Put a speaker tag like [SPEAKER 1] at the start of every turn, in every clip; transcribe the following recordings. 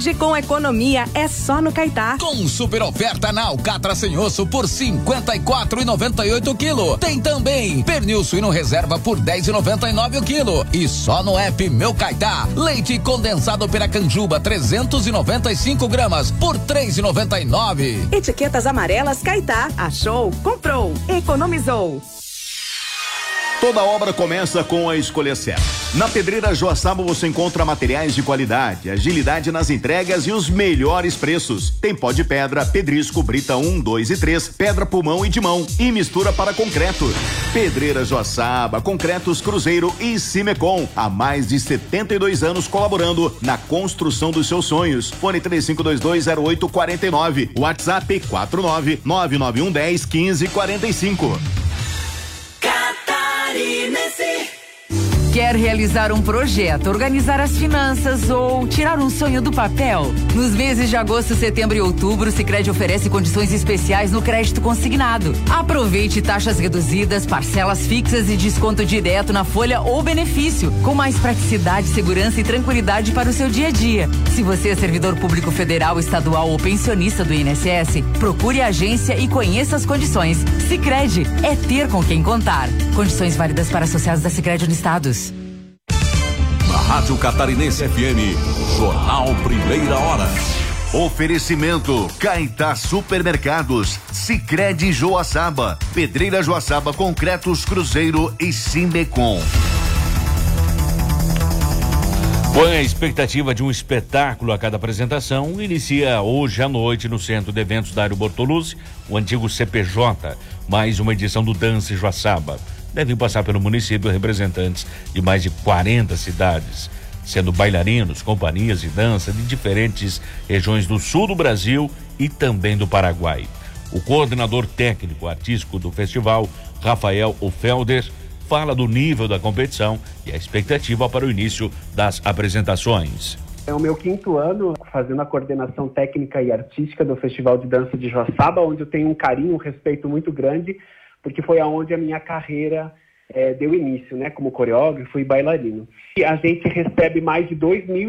[SPEAKER 1] Qualidade com economia é só no Caetá.
[SPEAKER 2] Com super oferta na alcatra sem osso por 54,98 quilo. Tem também pernil suíno reserva por 10,99 o quilo. E só no app Meu Caetá, leite condensado Piracanjuba 395 gramas por 3,99.
[SPEAKER 1] Etiquetas amarelas Caetá. Achou, comprou, economizou.
[SPEAKER 3] Toda obra começa com a escolha certa. Na Pedreira Joaçaba você encontra materiais de qualidade, agilidade nas entregas e os melhores preços. Tem pó de pedra, pedrisco, brita 1, 2 e 3, pedra pulmão e de mão e mistura para concreto. Pedreira Joaçaba, Concretos Cruzeiro e Cimecom. Há mais de 72 anos colaborando na construção dos seus sonhos. Fone 35220849. WhatsApp 49991101545.
[SPEAKER 4] Quer realizar um projeto, organizar as finanças ou tirar um sonho do papel? Nos meses de agosto, setembro e outubro, o Sicredi oferece condições especiais no crédito consignado. Aproveite taxas reduzidas, parcelas fixas e desconto direto na folha ou benefício, com mais praticidade, segurança e tranquilidade para o seu dia a dia. Se você é servidor público federal, estadual ou pensionista do INSS, procure a agência e conheça as condições. Sicredi é ter com quem contar. Condições válidas para associados da Sicredi Unistados.
[SPEAKER 5] Na Rádio Catarinense FM, Jornal Primeira Hora.
[SPEAKER 3] Oferecimento Caetá Supermercados, Sicredi Joaçaba, Pedreira Joaçaba, Concretos Cruzeiro e Cimecom.
[SPEAKER 6] Com a expectativa de um espetáculo a cada apresentação, inicia hoje à noite no Centro de Eventos da Aero Bortolucci, o antigo CPJ, mais uma edição do Dance Joaçaba. Devem passar pelo município representantes de mais de 40 cidades, sendo bailarinos, companhias de dança de diferentes regiões do sul do Brasil e também do Paraguai. O coordenador técnico artístico do festival, Rafael Ofelder, fala do nível da competição e a expectativa para o início das apresentações.
[SPEAKER 7] É o meu 5º ano fazendo a coordenação técnica e artística do Festival de Dança de Joaçaba, onde eu tenho um carinho, um respeito muito grande, porque foi aonde a minha carreira deu início, né, como coreógrafo e bailarino. E a gente recebe mais de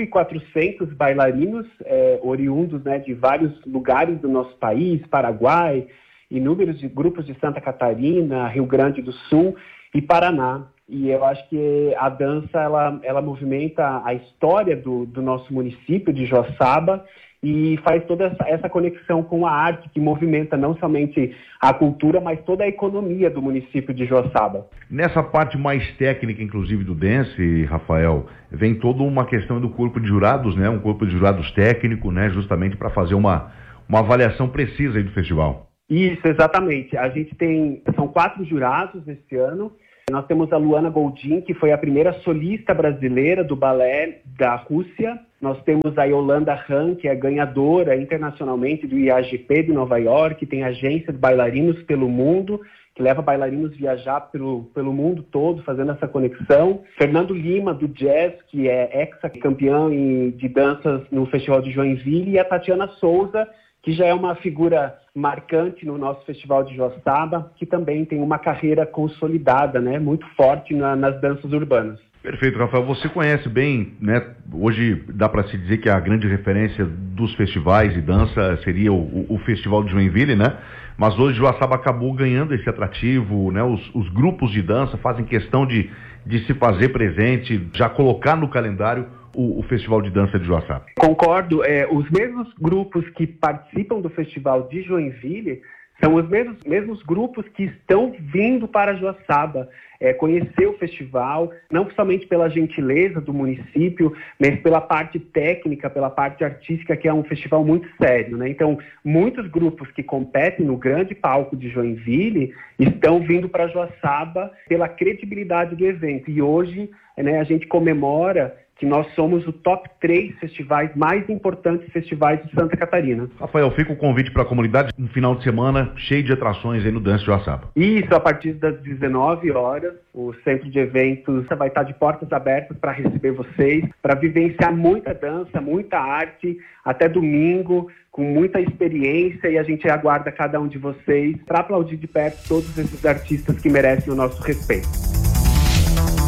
[SPEAKER 7] 2.400 bailarinos oriundos, né, de vários lugares do nosso país, Paraguai, inúmeros de grupos de Santa Catarina, Rio Grande do Sul e Paraná. E eu acho que a dança, ela movimenta a história do nosso município de Joaçaba e faz toda essa conexão com a arte que movimenta não somente a cultura, mas toda a economia do município de Joaçaba.
[SPEAKER 8] Nessa parte mais técnica, inclusive, do dance, Rafael, vem toda uma questão do corpo de jurados, né? Um corpo de jurados técnico, né? Justamente para fazer uma avaliação precisa aí do festival.
[SPEAKER 7] Isso, exatamente. A gente são 4 jurados esse ano. Nós temos a Luana Goldin, que foi a primeira solista brasileira do balé da Rússia. Nós temos a Yolanda Han, que é ganhadora internacionalmente do IAGP de Nova York, tem agência de bailarinos pelo mundo, que leva bailarinos viajar pelo mundo todo, fazendo essa conexão. Fernando Lima, do jazz, que é ex-campeão de danças no Festival de Joinville, e a Tatiana Souza, que já é uma figura marcante no nosso Festival de Joaçaba, que também tem uma carreira consolidada, né, muito forte nas danças urbanas.
[SPEAKER 8] Perfeito, Rafael. Você conhece bem, né? Hoje dá para se dizer que a grande referência dos festivais de dança seria o Festival de Joinville, né? Mas hoje Joaçaba acabou ganhando esse atrativo, né? Os grupos de dança fazem questão de se fazer presente, já colocar no calendário o Festival de Dança de Joaçaba.
[SPEAKER 7] Concordo. Os mesmos grupos que participam do Festival de Joinville são os mesmos grupos que estão vindo para Joaçaba conhecer o festival, não somente pela gentileza do município, mas pela parte técnica, pela parte artística, que é um festival muito sério, né? Então, muitos grupos que competem no grande palco de Joinville estão vindo para Joaçaba pela credibilidade do evento. E hoje, né, a gente comemora que nós somos o top 3 festivais mais importantes festivais de Santa Catarina.
[SPEAKER 8] Rafael, fica o convite para a comunidade, um final de semana cheio de atrações aí no Dance Joaçaba.
[SPEAKER 7] Isso, a partir das 19 horas, o Centro de Eventos vai estar de portas abertas para receber vocês, para vivenciar muita dança, muita arte, até domingo, com muita experiência, e a gente aguarda cada um de vocês para aplaudir de perto todos esses artistas que merecem o nosso respeito.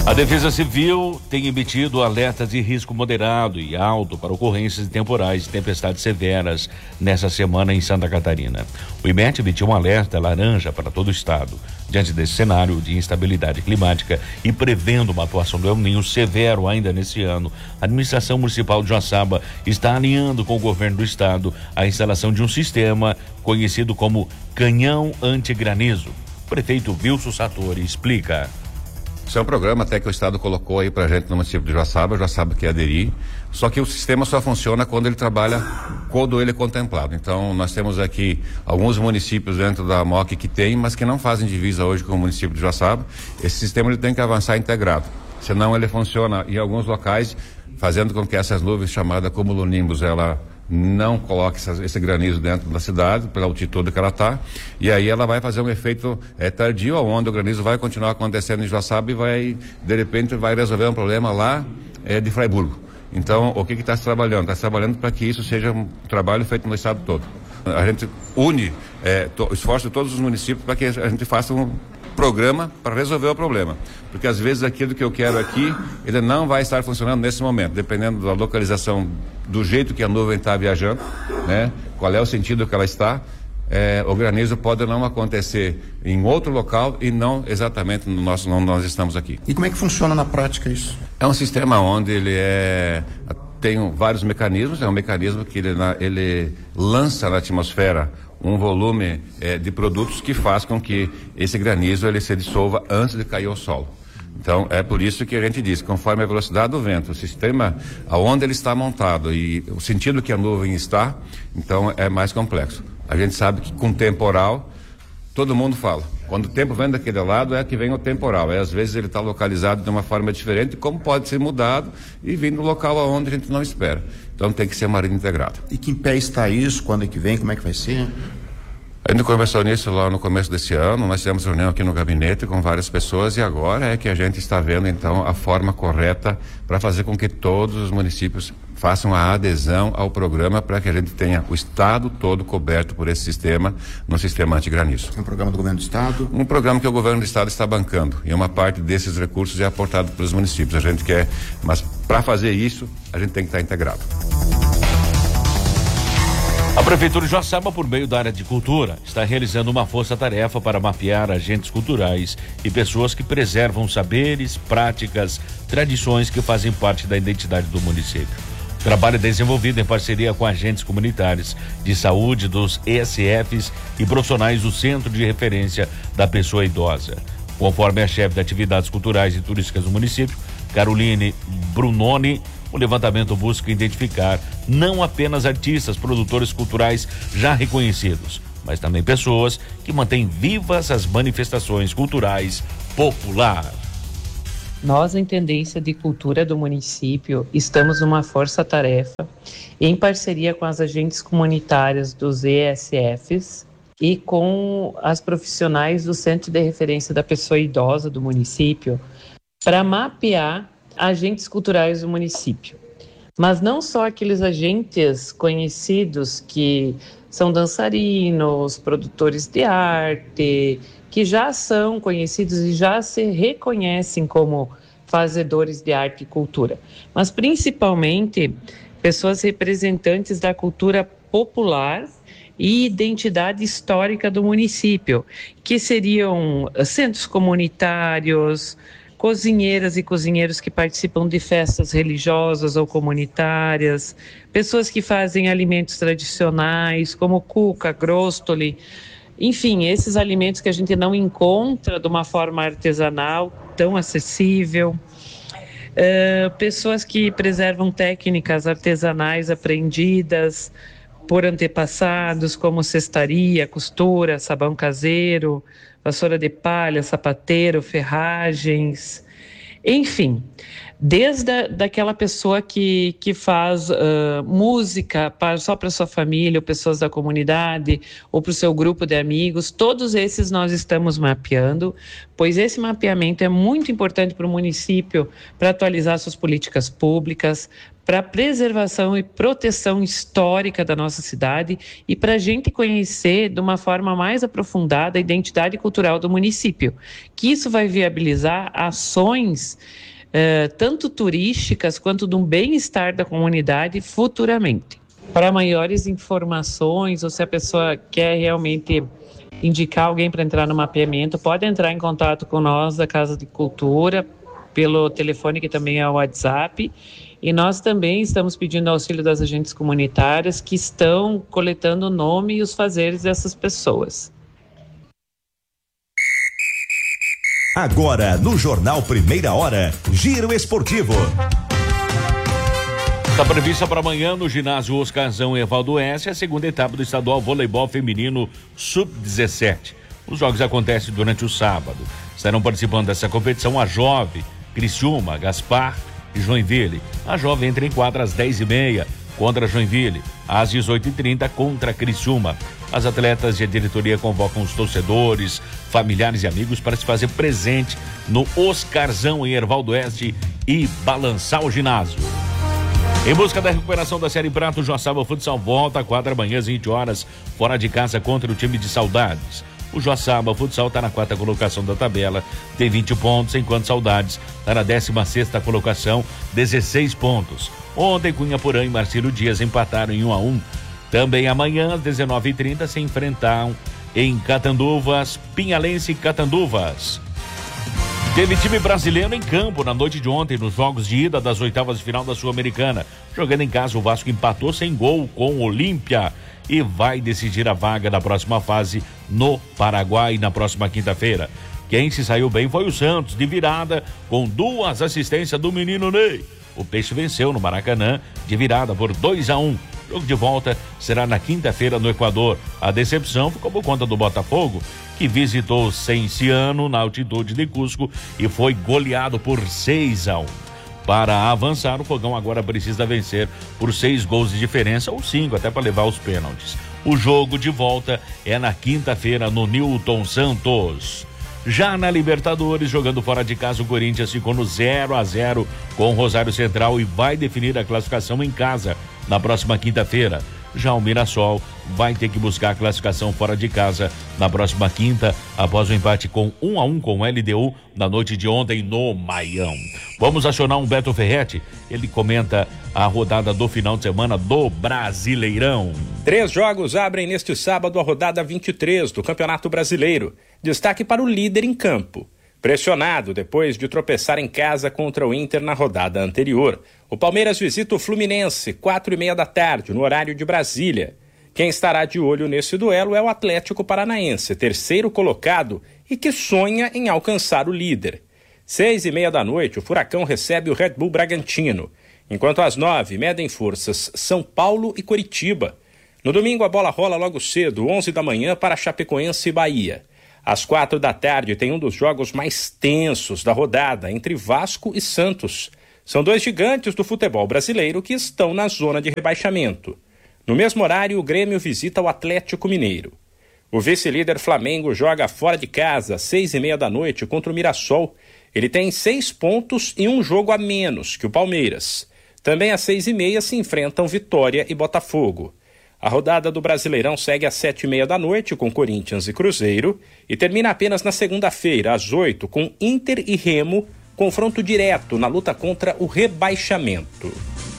[SPEAKER 6] A Defesa Civil tem emitido alertas de risco moderado e alto para ocorrências de temporais e tempestades severas nessa semana em Santa Catarina. O IMET emitiu um alerta laranja para todo o estado. Diante desse cenário de instabilidade climática e prevendo uma atuação do El Niño severo ainda nesse ano, a administração municipal de Joaçaba está alinhando com o governo do estado a instalação de um sistema conhecido como canhão antigranizo. O prefeito Wilson Satori explica.
[SPEAKER 9] Isso é um programa até que o Estado colocou aí pra gente no município de Joaçaba quer aderir, só que o sistema só funciona quando ele trabalha, quando ele é contemplado. Então, nós temos aqui alguns municípios dentro da MOC que tem, mas que não fazem divisa hoje com o município de Joaçaba. Esse sistema ele tem que avançar integrado, senão ele funciona em alguns locais, fazendo com que essas nuvens chamadas cumulonimbus, ela não coloque esse granizo dentro da cidade, pela altitude que ela está, e aí ela vai fazer um efeito tardio, onde o granizo vai continuar acontecendo em Joaçaba e vai, de repente, vai resolver um problema lá de Fraiburgo. Então, o que está se trabalhando? Está se trabalhando para que isso seja um trabalho feito no estado todo. A gente une o esforço de todos os municípios para que a gente faça um programa para resolver o problema, porque às vezes aquilo que eu quero aqui, ele não vai estar funcionando nesse momento, dependendo da localização, do jeito que a nuvem está viajando, né? Qual é o sentido que ela está, o granizo pode não acontecer em outro local e não exatamente no nosso, onde nós estamos aqui.
[SPEAKER 10] E como é que funciona na prática isso?
[SPEAKER 9] É um sistema onde ele tem vários mecanismos, é um mecanismo que ele lança na atmosfera um volume de produtos que faz com que esse granizo ele se dissolva antes de cair ao solo. Então, é por isso que a gente diz, conforme a velocidade do vento, o sistema, aonde ele está montado e o sentido que a nuvem está, então é mais complexo. A gente sabe que com temporal, todo mundo fala. Quando o tempo vem daquele lado, é que vem o temporal. Às vezes ele está localizado de uma forma diferente, como pode ser mudado e vir no local aonde a gente não espera. Então tem que ser uma rede integrada.
[SPEAKER 10] E que em pé está isso? Quando é que vem? Como é que vai ser?
[SPEAKER 9] A gente conversou nisso lá no começo desse ano, nós tivemos reunião aqui no gabinete com várias pessoas e agora é que a gente está vendo então a forma correta para fazer com que todos os municípios façam a adesão ao programa para que a gente tenha o estado todo coberto por esse sistema, no sistema antigranizo.
[SPEAKER 10] É um programa do governo do estado?
[SPEAKER 9] Um programa que o governo do estado está bancando e uma parte desses recursos é aportado pelos municípios. A gente quer, mas para fazer isso, a gente tem que estar integrado.
[SPEAKER 6] A Prefeitura de Joaçaba, por meio da área de cultura, está realizando uma força-tarefa para mapear agentes culturais e pessoas que preservam saberes, práticas, tradições que fazem parte da identidade do município. O trabalho é desenvolvido em parceria com agentes comunitários de saúde dos ESFs e profissionais do Centro de Referência da Pessoa Idosa. Conforme a chefe de atividades culturais e turísticas do município, Caroline Brunoni, o levantamento busca identificar não apenas artistas, produtores culturais já reconhecidos, mas também pessoas que mantêm vivas as manifestações culturais populares.
[SPEAKER 11] Nós, em Tendência de Cultura do município, estamos numa força-tarefa em parceria com as agentes comunitárias dos ESFs e com as profissionais do Centro de Referência da Pessoa Idosa do município para mapear agentes culturais do município. Mas não só aqueles agentes conhecidos que são dançarinos, produtores de arte, que já são conhecidos e já se reconhecem como fazedores de arte e cultura, mas principalmente pessoas representantes da cultura popular e identidade histórica do município, que seriam centros comunitários, cozinheiras e cozinheiros que participam de festas religiosas ou comunitárias, pessoas que fazem alimentos tradicionais como cuca, grostoli, enfim, esses alimentos que a gente não encontra de uma forma artesanal tão acessível, pessoas que preservam técnicas artesanais aprendidas por antepassados como cestaria, costura, sabão caseiro, vassoura de palha, sapateiro, ferragens, enfim, desde daquela pessoa que faz música só para sua família, ou pessoas da comunidade, ou para o seu grupo de amigos. Todos esses nós estamos mapeando, pois esse mapeamento é muito importante para o município, para atualizar suas políticas públicas, para a preservação e proteção histórica da nossa cidade e para a gente conhecer de uma forma mais aprofundada a identidade cultural do município, que isso vai viabilizar ações tanto turísticas quanto de um bem-estar da comunidade futuramente. Para maiores informações, ou se a pessoa quer realmente indicar alguém para entrar no mapeamento, pode entrar em contato com nós da Casa de Cultura, pelo telefone que também é o WhatsApp, e nós também estamos pedindo auxílio das agentes comunitárias que estão coletando o nome e os fazeres dessas pessoas.
[SPEAKER 12] Agora, no Jornal Primeira Hora, Giro Esportivo.
[SPEAKER 6] Está prevista para amanhã no ginásio Oscarzão Evaldo Oeste a segunda etapa do estadual voleibol feminino sub-17. Os jogos acontecem durante o sábado. Estarão participando dessa competição a Jove, Criciúma, Gaspar e Joinville. A Jove entra em quadra às 10h30 contra Joinville, às 18h30 contra Criciúma. As atletas e a diretoria convocam os torcedores, familiares e amigos para se fazer presente no Oscarzão em Evaldo Oeste e balançar o ginásio. Em busca da recuperação da Série Prata, o Joaçaba Futsal volta a quadra amanhã às 20 horas, fora de casa contra o time de Saudades. O Joaçaba Futsal está na 4ª colocação da tabela, tem 20 pontos, enquanto Saudades está na 16ª colocação, 16 pontos. Ontem, Cunha Porã e Marcílio Dias empataram em 1-1. Também amanhã, às 19h30, se enfrentam em Catanduvas, Pinhalense e Catanduvas. Teve time brasileiro em campo na noite de ontem, nos jogos de ida das oitavas de final da Sul-Americana. Jogando em casa, o Vasco empatou sem gol com o Olímpia e vai decidir a vaga da próxima fase no Paraguai na próxima quinta-feira. Quem se saiu bem foi o Santos, de virada, com 2 assistências do menino Ney. O Peixe venceu no Maracanã, de virada por 2-1. O jogo de volta será na quinta-feira no Equador. A decepção ficou por conta do Botafogo, que visitou Cienciano na altitude de Cusco e foi goleado por 6-1. Para avançar, o Fogão agora precisa vencer por 6 gols de diferença, ou 5, até para levar os pênaltis. O jogo de volta é na quinta-feira no Newton Santos. Já na Libertadores, jogando fora de casa, o Corinthians ficou no 0-0 com o Rosário Central e vai definir a classificação em casa na próxima quinta-feira. Já o Mirassol vai ter que buscar a classificação fora de casa na próxima quinta, após o empate com 1-1 com o LDU na noite de ontem no Maião. Vamos acionar um Beto Ferretti, ele comenta a rodada do final de semana do Brasileirão.
[SPEAKER 13] 3 jogos abrem neste sábado a rodada 23 do Campeonato Brasileiro. Destaque para o líder em campo. Pressionado depois de tropeçar em casa contra o Inter na rodada anterior, o Palmeiras visita o Fluminense, 4h30 da tarde, no horário de Brasília. Quem estará de olho nesse duelo é o Atlético Paranaense, 3º colocado e que sonha em alcançar o líder. 6h30 da noite, o Furacão recebe o Red Bull Bragantino, enquanto às 9h medem forças São Paulo e Coritiba. No domingo, a bola rola logo cedo, 11 da manhã, para Chapecoense e Bahia. Às 4 da tarde tem um dos jogos mais tensos da rodada, entre Vasco e Santos. São 2 gigantes do futebol brasileiro que estão na zona de rebaixamento. No mesmo horário, o Grêmio visita o Atlético Mineiro. O vice-líder Flamengo joga fora de casa, às 6h30 da noite, contra o Mirassol. Ele tem 6 pontos e um jogo a menos que o Palmeiras. Também às 6h30 se enfrentam Vitória e Botafogo. A rodada do Brasileirão segue às 7h30 da noite com Corinthians e Cruzeiro e termina apenas na segunda-feira, às 8h, com Inter e Remo, confronto direto na luta contra o rebaixamento.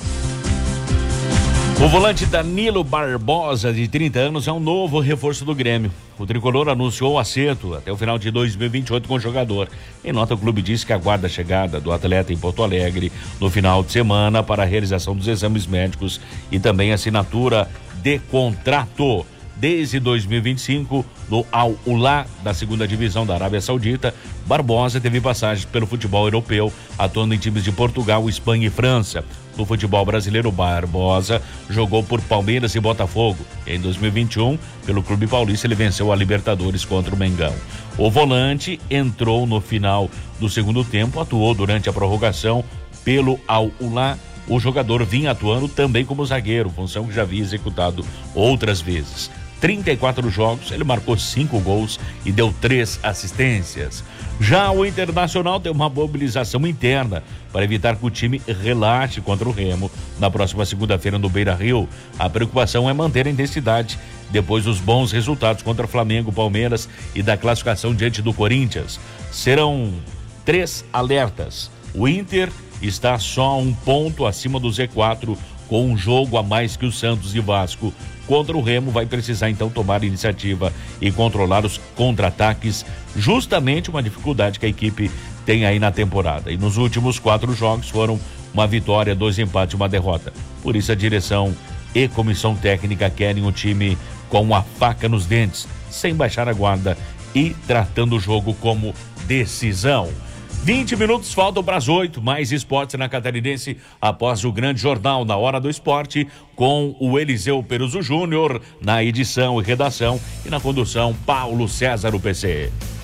[SPEAKER 6] O volante Danilo Barbosa, de 30 anos, é um novo reforço do Grêmio. O tricolor anunciou o acerto até o final de 2028 com o jogador. Em nota, o clube disse que aguarda a chegada do atleta em Porto Alegre no final de semana para a realização dos exames médicos e também assinatura de contrato. Desde 2025, no Al-Ula da 2ª divisão da Arábia Saudita, Barbosa teve passagens pelo futebol europeu, atuando em times de Portugal, Espanha e França. No futebol brasileiro, Barbosa jogou por Palmeiras e Botafogo. Em 2021, pelo Clube Paulista, ele venceu a Libertadores contra o Mengão. O volante entrou no final do segundo tempo, atuou durante a prorrogação, pelo Al-Ula. O jogador vinha atuando também como zagueiro, função que já havia executado outras vezes. 34 jogos, ele marcou 5 gols e deu 3 assistências. Já o Internacional tem uma mobilização interna para evitar que o time relaxe contra o Remo na próxima segunda-feira no Beira-Rio. A preocupação é manter a intensidade depois dos bons resultados contra Flamengo, Palmeiras e da classificação diante do Corinthians. Serão 3 alertas. O Inter está só 1 ponto acima do Z4, com um jogo a mais que o Santos e Vasco. Contra o Remo vai precisar então tomar iniciativa e controlar os contra-ataques, justamente uma dificuldade que a equipe tem aí na temporada. E nos últimos 4 jogos foram uma vitória, 2 empates e uma derrota. Por isso a direção e comissão técnica querem um time com a faca nos dentes, sem baixar a guarda e tratando o jogo como decisão. 20 minutos faltam para as 8, mais esportes na Catarinense após o grande jornal na Hora do Esporte, com o Eliseu Peruso Júnior na edição e redação, e na condução Paulo César, o PC.